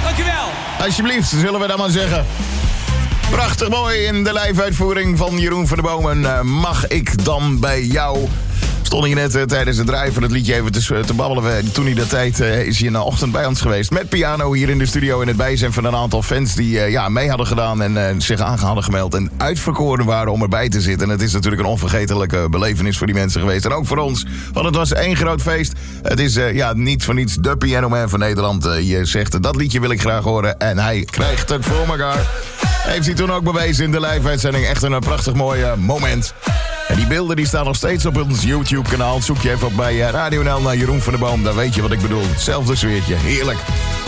Dankjewel. Alsjeblieft, zullen we dat maar zeggen. Prachtig mooi in de live-uitvoering van Jeroen van der Bomen. Mag ik dan bij jou? Stond hij net tijdens het draaien van het liedje even te babbelen. Toen hij dat tijd is hij in de ochtend bij ons geweest. Met piano hier in de studio in het bijzijn van een aantal fans die mee hadden gedaan en zich aan hadden gemeld. En uitverkoren waren om erbij te zitten. En het is natuurlijk een onvergetelijke belevenis voor die mensen geweest. En ook voor ons, want het was één groot feest. Het is niet voor niets de Piano Man van Nederland. Je zegt, dat liedje wil ik graag horen. En hij krijgt het voor elkaar. Heeft hij toen ook bewezen in de live-uitzending. Echt een prachtig mooi moment. En die beelden die staan nog steeds op ons YouTube-kanaal. Zoek je even op bij Radio NL naar Jeroen van der Boom. Dan weet je wat ik bedoel. Hetzelfde sfeertje. Heerlijk.